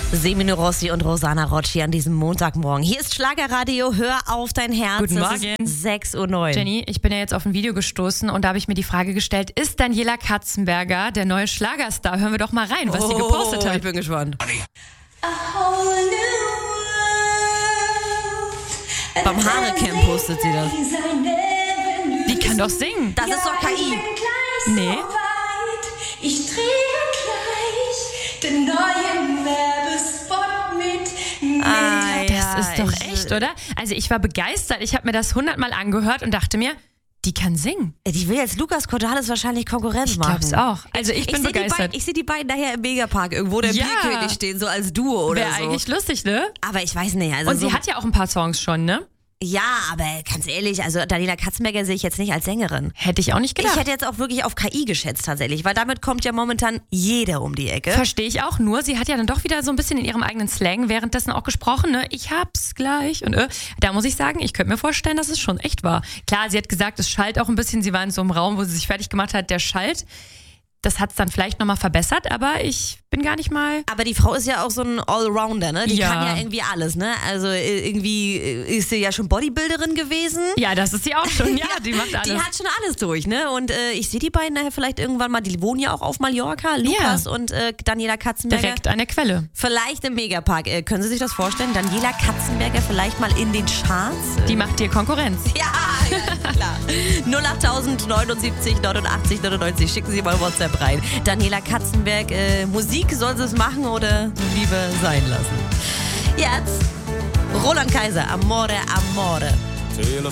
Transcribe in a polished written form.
Semino Rossi und Rosanna Rocci an diesem Montagmorgen. Hier ist Schlagerradio, hör auf dein Herz. Guten Morgen. 6:09 Uhr. Jenny, ich bin ja jetzt auf ein Video gestoßen und da habe ich mir die Frage gestellt, ist Daniela Katzenberger der neue Schlagerstar? Hören wir doch mal rein, was sie gepostet hat. Ich bin gespannt. Beim Haare-Camp postet sie das. Die kann doch singen. Das ist doch KI. Nee. Ich drehe gleich den neuen Werbespot mit. Das ist doch echt, oder? Also ich war begeistert. Ich habe mir das 100-mal angehört und dachte mir, die kann singen. Die will jetzt Lukas Cordalis wahrscheinlich Konkurrenz machen. Ich glaub's auch. Also ich bin begeistert. Ich sehe die beiden nachher im Megapark irgendwo, der Bierkönig stehen, so als Duo oder Wäre so. eigentlich lustig, ne? Aber ich weiß nicht. Also Und sie hat ja auch ein paar Songs schon, ne? Ja, aber ganz ehrlich, also Daniela Katzenberger sehe ich jetzt nicht als Sängerin. Hätte ich auch nicht gedacht. Ich hätte jetzt auch wirklich auf KI geschätzt tatsächlich, weil damit kommt ja momentan jeder um die Ecke. Verstehe ich auch, nur sie hat ja dann doch wieder so ein bisschen in ihrem eigenen Slang währenddessen auch gesprochen, ne? Ich hab's gleich und da muss ich sagen, ich könnte mir vorstellen, dass es schon echt war. Klar, sie hat gesagt, es schallt auch ein bisschen, sie war in so einem Raum, wo sie sich fertig gemacht hat, der schallt. Das hat es dann vielleicht nochmal verbessert, aber ich bin gar nicht mal... Aber die Frau ist ja auch so ein Allrounder, ne? Die kann ja irgendwie alles, ne? Also irgendwie ist sie ja schon Bodybuilderin gewesen. Ja, das ist sie auch schon, ja, die macht alles. Die hat schon alles durch, ne? Und ich sehe die beiden nachher vielleicht irgendwann mal, die wohnen ja auch auf Mallorca, Lukas und Daniela Katzenberger. Direkt an der Quelle. Vielleicht im Megapark. Können Sie sich das vorstellen? Daniela Katzenberger vielleicht mal in den Charts? Die macht dir Konkurrenz. Ja, klar. 08000 79 89 99. Schicken Sie mal WhatsApp rein. Daniela Katzenberg, Musik, soll sie es machen oder lieber sein lassen? Jetzt Roland Kaiser, Amore, Amore.